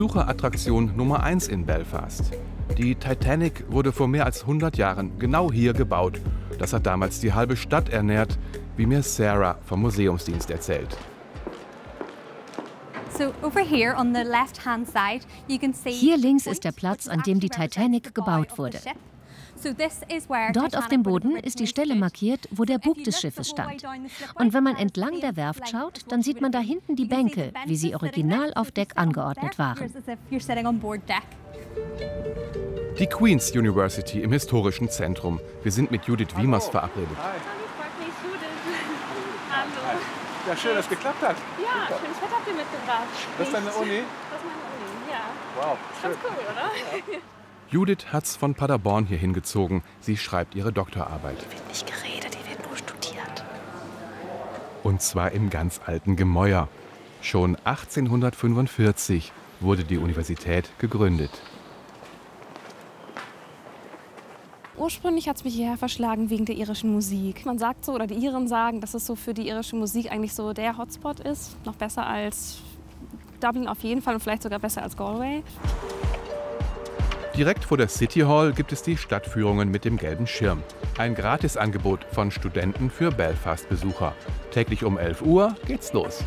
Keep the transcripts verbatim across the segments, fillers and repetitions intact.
Besucherattraktion Nummer eins in Belfast. Die Titanic wurde vor mehr als hundert Jahren genau hier gebaut. Das hat damals die halbe Stadt ernährt, wie mir Sarah vom Museumsdienst erzählt. Hier links ist der Platz, an dem die Titanic gebaut wurde. Dort auf dem Boden ist die Stelle markiert, wo der Bug des Schiffes stand. Und wenn man entlang der Werft schaut, dann sieht man da hinten die Bänke, wie sie original auf Deck angeordnet waren. Die Queen's University im historischen Zentrum. Wir sind mit Judith Wiemers verabredet. Hallo. Ja, schön, dass es geklappt hat. Ja, super. Schönes Wetter habt ihr mitgebracht. Das ist deine Uni? Das ist meine Uni, ja. Wow, schön. Ganz cool, oder? Ja. Judith hat's von Paderborn hier hingezogen. Sie schreibt ihre Doktorarbeit. Hier wird nicht geredet, hier wird nur studiert. Und zwar im ganz alten Gemäuer. Schon achtzehnhundertfünfundvierzig wurde die Universität gegründet. Ursprünglich hat es mich hierher verschlagen wegen der irischen Musik. Man sagt so, oder die Iren sagen, dass es so für die irische Musik eigentlich so der Hotspot ist. Noch besser als Dublin auf jeden Fall und vielleicht sogar besser als Galway. Direkt vor der City Hall gibt es die Stadtführungen mit dem gelben Schirm. Ein Gratisangebot von Studenten für Belfast-Besucher. Täglich um elf Uhr geht's los.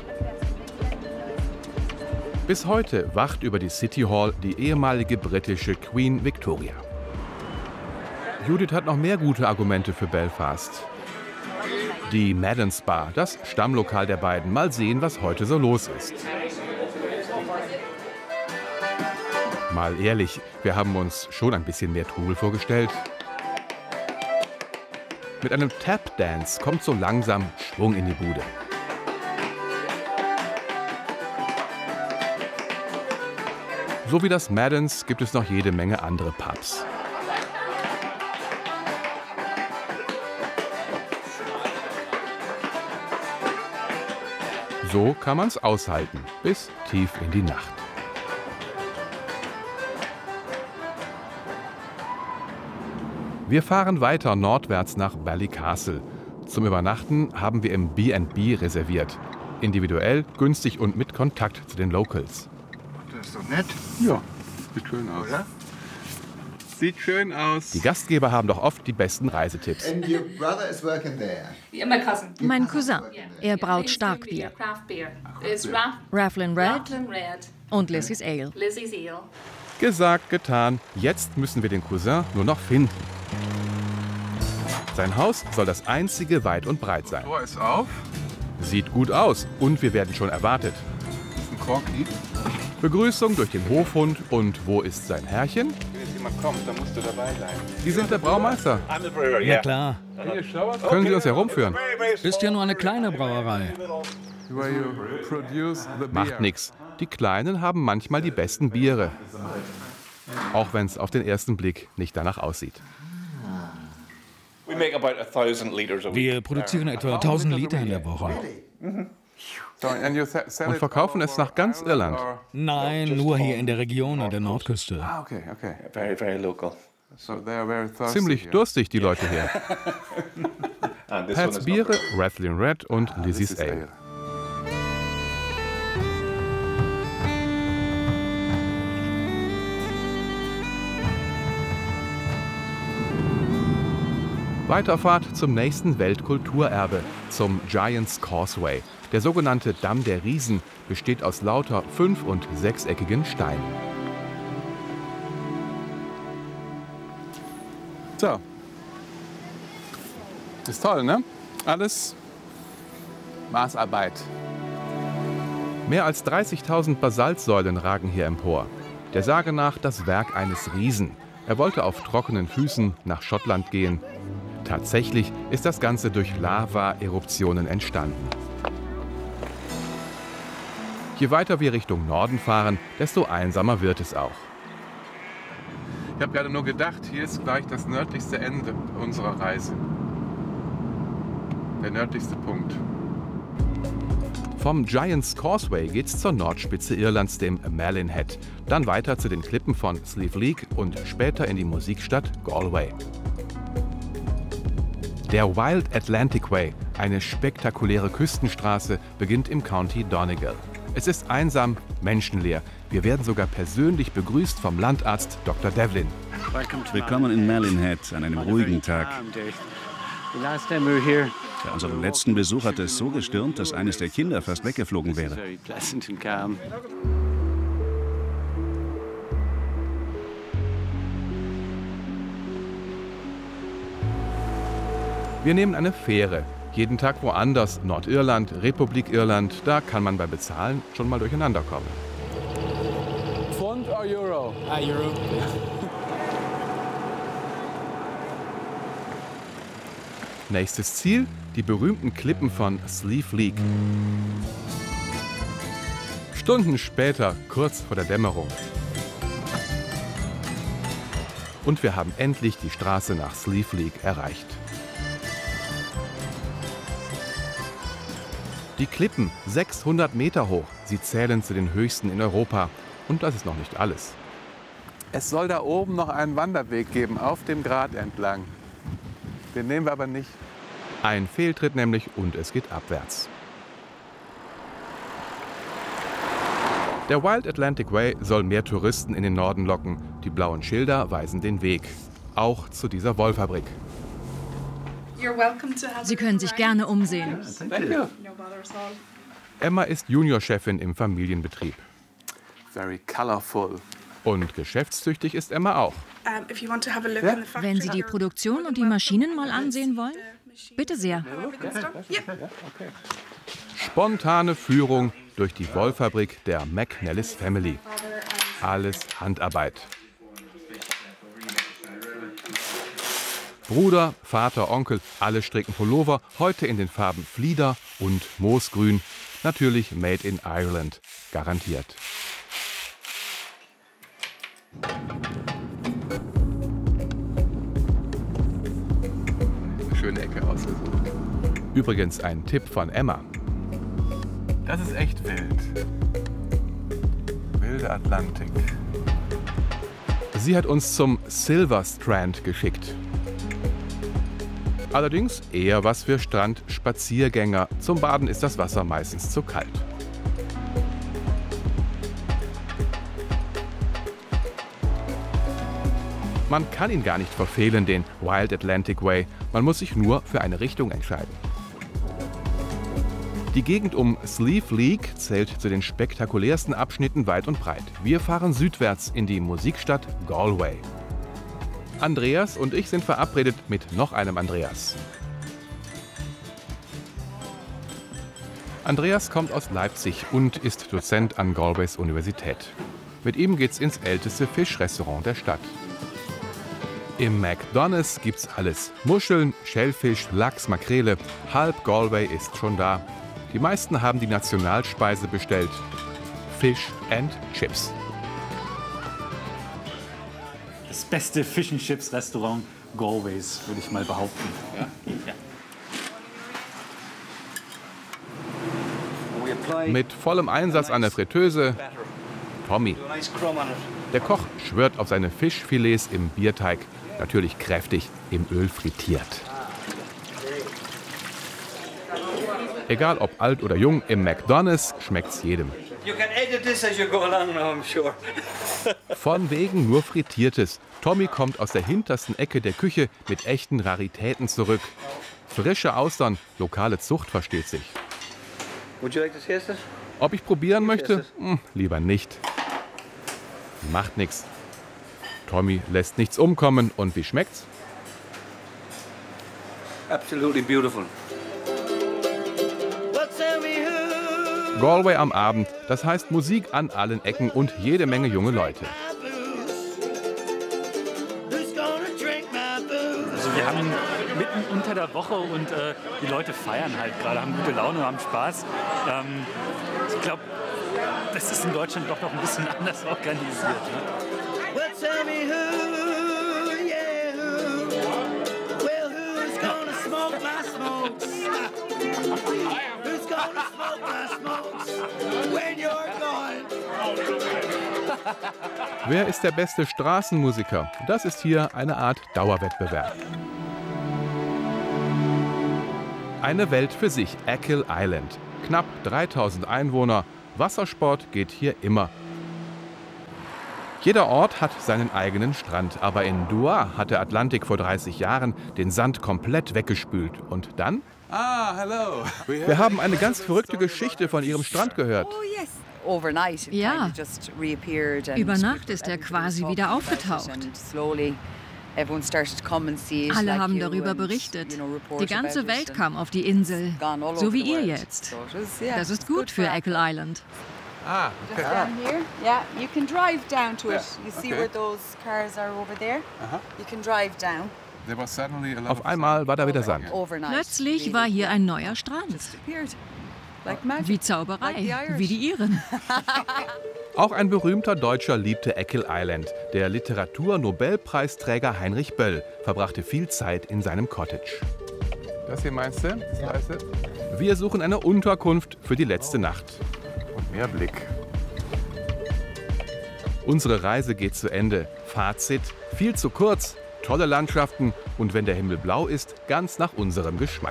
Bis heute wacht über die City Hall die ehemalige britische Queen Victoria. Judith hat noch mehr gute Argumente für Belfast. Die Madden's Bar, das Stammlokal der beiden. Mal sehen, was heute so los ist. Mal ehrlich, wir haben uns schon ein bisschen mehr Trubel vorgestellt. Mit einem Tap-Dance kommt so langsam Schwung in die Bude. So wie das Madden's gibt es noch jede Menge andere Pubs. So kann man's aushalten, bis tief in die Nacht. Wir fahren weiter nordwärts nach Ballycastle. Zum Übernachten haben wir im B and B reserviert. Individuell, günstig und mit Kontakt zu den Locals. Das ist doch nett. Ja, sieht schön aus. Oder? Sieht schön aus. Die Gastgeber haben doch oft die besten Reisetipps. Mein Cousin, er braut Starkbier. Rathlin Red und Lizzie's Ale. Gesagt, getan. Jetzt müssen wir den Cousin nur noch finden. Sein Haus soll das einzige weit und breit sein. Tor ist auf. Sieht gut aus und wir werden schon erwartet. Das ist ein Corky. Begrüßung durch den Hofhund und wo ist sein Herrchen? Wenn jetzt jemand kommt, dann musst du dabei sein. Sie sind der Braumeister. Ja klar. Können Sie uns herumführen? Ist ja nur eine kleine Brauerei. Macht nix. Die Kleinen haben manchmal die besten Biere. Auch wenn es auf den ersten Blick nicht danach aussieht. Wir produzieren etwa tausend Liter in der Woche. Und verkaufen es nach ganz Irland. Nein, nur hier in der Region an der Nordküste. Ziemlich durstig, die Leute hier. Pat's Biere, Rathlin Red und Lizzie's Ale. Weiterfahrt zum nächsten Weltkulturerbe, zum Giant's Causeway. Der sogenannte Damm der Riesen besteht aus lauter fünf- und sechseckigen Steinen. So. Ist toll, ne? Alles Maßarbeit. Mehr als dreißigtausend Basaltsäulen ragen hier empor. Der Sage nach das Werk eines Riesen. Er wollte auf trockenen Füßen nach Schottland gehen. Tatsächlich ist das Ganze durch Lava-Eruptionen entstanden. Je weiter wir Richtung Norden fahren, desto einsamer wird es auch. Ich habe gerade nur gedacht, hier ist gleich das nördlichste Ende unserer Reise. Der nördlichste Punkt. Vom Giant's Causeway geht's zur Nordspitze Irlands, dem Malin Head. Dann weiter zu den Klippen von Slieve League und später in die Musikstadt Galway. Der Wild Atlantic Way, eine spektakuläre Küstenstraße, beginnt im County Donegal. Es ist einsam, menschenleer. Wir werden sogar persönlich begrüßt vom Landarzt Doktor Devlin. Willkommen in Malin Head an einem ruhigen Tag. Bei unserem letzten Besuch hatte es so gestürmt, dass eines der Kinder fast weggeflogen wäre. Wir nehmen eine Fähre. Jeden Tag woanders. Nordirland, Republik Irland. Da kann man beim Bezahlen schon mal durcheinander kommen. Pfund oder Euro? Ah, Euro. Nächstes Ziel, die berühmten Klippen von Slieve League. Stunden später, kurz vor der Dämmerung. Und wir haben endlich die Straße nach Slieve League erreicht. Die Klippen, sechshundert Meter hoch. Sie zählen zu den höchsten in Europa. Und das ist noch nicht alles. Es soll da oben noch einen Wanderweg geben, auf dem Grat entlang. Den nehmen wir aber nicht. Ein Fehltritt nämlich und es geht abwärts. Der Wild Atlantic Way soll mehr Touristen in den Norden locken. Die blauen Schilder weisen den Weg. Auch zu dieser Wollfabrik. Sie können sich gerne umsehen. Emma ist Juniorchefin im Familienbetrieb. Very colorful. Und geschäftstüchtig ist Emma auch. Wenn Sie die Produktion und die Maschinen mal ansehen wollen, bitte sehr. Spontane Führung durch die Wollfabrik der McNellis Family. Alles Handarbeit. Bruder, Vater, Onkel, alle stricken Pullover, heute in den Farben Flieder und Moosgrün. Natürlich made in Ireland, garantiert. Schöne Ecke ausgesucht. Übrigens ein Tipp von Emma. Das ist echt wild. Wilder Atlantik. Sie hat uns zum Silver Strand geschickt. Allerdings eher was für Strandspaziergänger. Zum Baden ist das Wasser meistens zu kalt. Man kann ihn gar nicht verfehlen, den Wild Atlantic Way. Man muss sich nur für eine Richtung entscheiden. Die Gegend um Slieve League zählt zu den spektakulärsten Abschnitten weit und breit. Wir fahren südwärts in die Musikstadt Galway. Andreas und ich sind verabredet mit noch einem Andreas. Andreas kommt aus Leipzig und ist Dozent an Galways Universität. Mit ihm geht's ins älteste Fischrestaurant der Stadt. Im McDonald's gibt's alles. Muscheln, Schellfisch, Lachs, Makrele. Halb Galway ist schon da. Die meisten haben die Nationalspeise bestellt. Fish and Chips. Das beste Fish and Chips Restaurant Galways, würde ich mal behaupten. Ja? Ja. Mit vollem Einsatz an der Fritteuse Tommy. Der Koch schwört auf seine Fischfilets im Bierteig. Natürlich kräftig im Öl frittiert. Egal ob alt oder jung, im McDonald's schmeckt's jedem. Von wegen nur Frittiertes. Tommy kommt aus der hintersten Ecke der Küche mit echten Raritäten zurück. Frische Austern, lokale Zucht versteht sich. Ob ich probieren möchte? Hm, lieber nicht. Macht nichts. Tommy lässt nichts umkommen. Und wie schmeckt's? Absolutely beautiful. Galway am Abend, das heißt Musik an allen Ecken und jede Menge junge Leute. Also wir haben mitten unter der Woche und äh, die Leute feiern halt gerade, haben gute Laune, haben Spaß. Ähm, ich glaube, das ist in Deutschland doch noch ein bisschen anders organisiert. Ne? Wer ist der beste Straßenmusiker? Das ist hier eine Art Dauerwettbewerb. Eine Welt für sich, Achill Island. Knapp dreitausend Einwohner, Wassersport geht hier immer. Jeder Ort hat seinen eigenen Strand, aber in Doua hat der Atlantik vor dreißig Jahren den Sand komplett weggespült. Und dann? Ah, hello. Wir haben eine ganz verrückte Geschichte von ihrem Strand gehört. Ja, über Nacht ist er quasi wieder aufgetaucht. Alle haben darüber berichtet. Die ganze Welt kam auf die Insel, so wie ihr jetzt. Das ist gut für Eckle Island. Ah, okay. Down here, yeah, you can drive down to it. You see where those cars are over there? You can drive down. Auf einmal war da wieder Sand. Plötzlich war hier ein neuer Strand. Wie Zauberei, wie die Iren. Auch ein berühmter Deutscher liebte Eckle Island. Der Literatur-Nobelpreisträger Heinrich Böll verbrachte viel Zeit in seinem Cottage. Das hier meinst du? Das weiße? Wir suchen eine Unterkunft für die letzte Nacht. Und mehr Blick. Unsere Reise geht zu Ende. Fazit: viel zu kurz, tolle Landschaften und wenn der Himmel blau ist, ganz nach unserem Geschmack.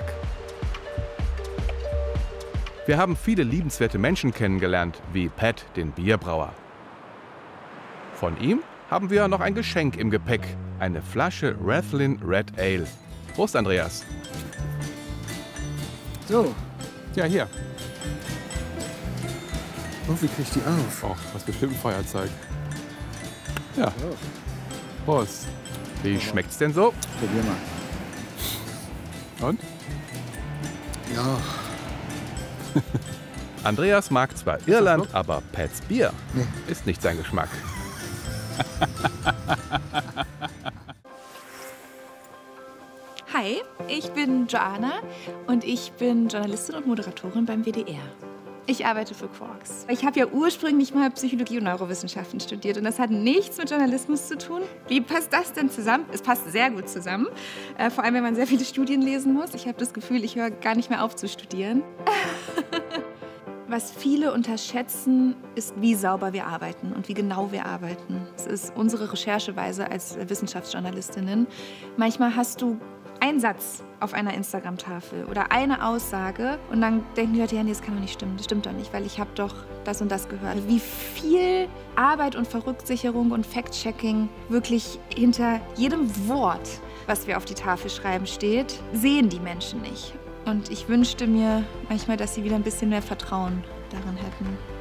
Wir haben viele liebenswerte Menschen kennengelernt, wie Pat, den Bierbrauer. Von ihm haben wir noch ein Geschenk im Gepäck, eine Flasche Rathlin Red Ale. Prost, Andreas. So, ja, hier. Oh, wie krieg ich die auf? Oh, das ist bestimmt ein Feuerzeug. Ja. Prost. Wie schmeckt's denn so? Probier mal. Und? Ja. Andreas mag zwar Irland, aber Pats Bier nee. ist nicht sein Geschmack. Hi, ich bin Joanna und ich bin Journalistin und Moderatorin beim W D R. Ich arbeite für Quarks. Ich habe ja ursprünglich mal Psychologie und Neurowissenschaften studiert und das hat nichts mit Journalismus zu tun. Wie passt das denn zusammen? Es passt sehr gut zusammen, äh, vor allem wenn man sehr viele Studien lesen muss. Ich habe das Gefühl, ich höre gar nicht mehr auf zu studieren. Was viele unterschätzen, ist, wie sauber wir arbeiten und wie genau wir arbeiten. Es ist unsere Rechercheweise als Wissenschaftsjournalistinnen. Manchmal hast du einen Satz auf einer Instagram-Tafel oder eine Aussage und dann denken die Leute, ja, nee, das kann doch nicht stimmen, das stimmt doch nicht, weil ich habe doch das und das gehört. Wie viel Arbeit und Verrücksicherung und Fact-Checking wirklich hinter jedem Wort, was wir auf die Tafel schreiben, steht, sehen die Menschen nicht. Und ich wünschte mir manchmal, dass sie wieder ein bisschen mehr Vertrauen darin hätten.